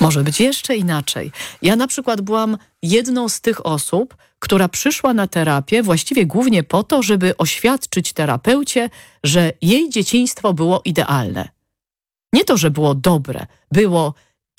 Może być jeszcze inaczej. Ja na przykład byłam jedną z tych osób, która przyszła na terapię właściwie głównie po to, żeby oświadczyć terapeucie, że jej dzieciństwo było idealne. Nie to, że było dobre, było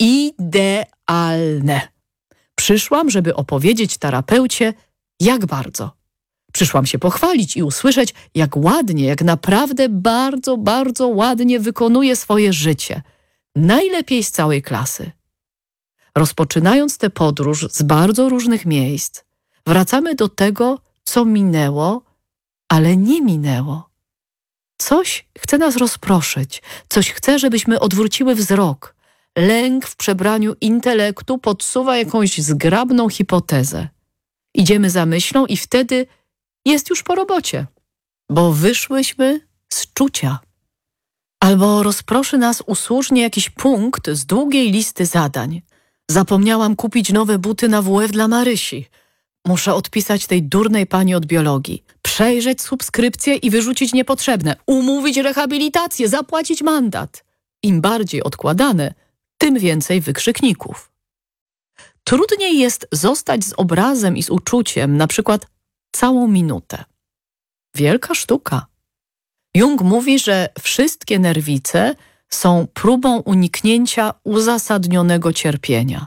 idealne. Przyszłam, żeby opowiedzieć terapeucie, jak bardzo. Przyszłam się pochwalić i usłyszeć, jak ładnie, jak naprawdę bardzo, bardzo ładnie wykonuje swoje życie. Najlepiej z całej klasy. Rozpoczynając tę podróż z bardzo różnych miejsc, wracamy do tego, co minęło, ale nie minęło. Coś chce nas rozproszyć, coś chce, żebyśmy odwróciły wzrok. Lęk w przebraniu intelektu podsuwa jakąś zgrabną hipotezę. Idziemy za myślą i wtedy jest już po robocie, bo wyszłyśmy z czucia. Albo rozproszy nas usłużnie jakiś punkt z długiej listy zadań. Zapomniałam kupić nowe buty na WF dla Marysi. Muszę odpisać tej durnej pani od biologii. Przejrzeć subskrypcję i wyrzucić niepotrzebne. Umówić rehabilitację, zapłacić mandat. Im bardziej odkładane, tym więcej wykrzykników. Trudniej jest zostać z obrazem i z uczuciem, na przykład całą minutę. Wielka sztuka. Jung mówi, że wszystkie nerwice są próbą uniknięcia uzasadnionego cierpienia.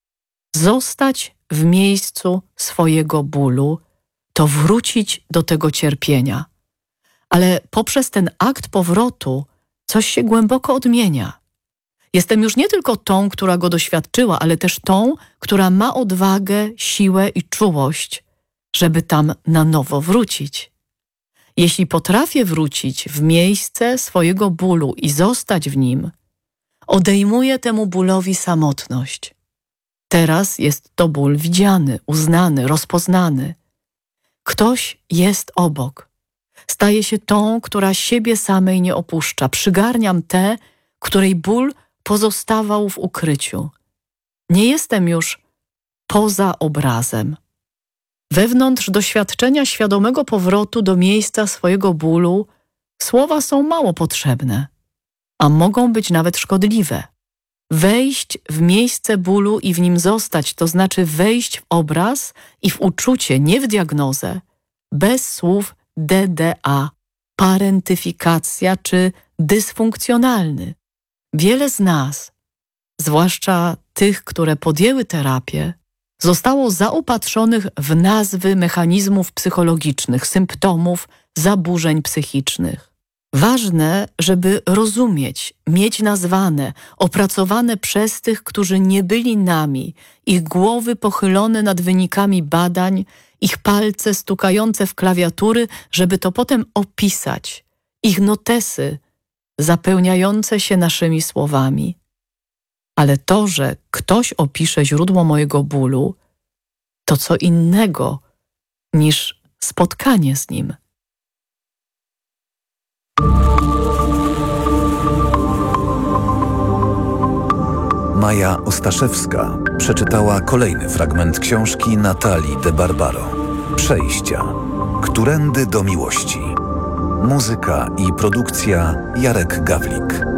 Zostać w miejscu swojego bólu to wrócić do tego cierpienia. Ale poprzez ten akt powrotu coś się głęboko odmienia. Jestem już nie tylko tą, która go doświadczyła, ale też tą, która ma odwagę, siłę i czułość, żeby tam na nowo wrócić. Jeśli potrafię wrócić w miejsce swojego bólu i zostać w nim, odejmuję temu bólowi samotność. Teraz jest to ból widziany, uznany, rozpoznany. Ktoś jest obok. Staję się tą, która siebie samej nie opuszcza. Przygarniam tę, której ból pozostawał w ukryciu. Nie jestem już poza obrazem. Wewnątrz doświadczenia świadomego powrotu do miejsca swojego bólu słowa są mało potrzebne, a mogą być nawet szkodliwe. Wejść w miejsce bólu i w nim zostać, to znaczy wejść w obraz i w uczucie, nie w diagnozę, bez słów DDA, parentyfikacja czy dysfunkcjonalny. Wiele z nas, zwłaszcza tych, które podjęły terapię, zostało zaopatrzonych w nazwy mechanizmów psychologicznych, symptomów zaburzeń psychicznych. Ważne, żeby rozumieć, mieć nazwane, opracowane przez tych, którzy nie byli nami, ich głowy pochylone nad wynikami badań, ich palce stukające w klawiatury, żeby to potem opisać, ich notesy zapełniające się naszymi słowami. Ale to, że ktoś opisze źródło mojego bólu, to co innego niż spotkanie z nim. Maja Ostaszewska przeczytała kolejny fragment książki Natalii de Barbaro. Przejścia. Którędy do miłości. Muzyka i produkcja Jarek Gawlik.